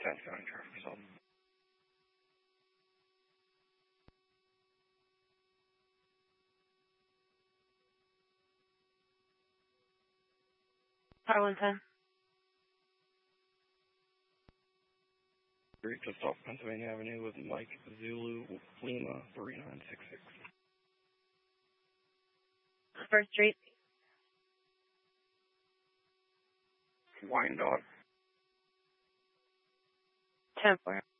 10 County traffic result. Car 110. Just off Pennsylvania Avenue with Mike Zulu Lima 3966. First Street. Wyandotte. 10-4.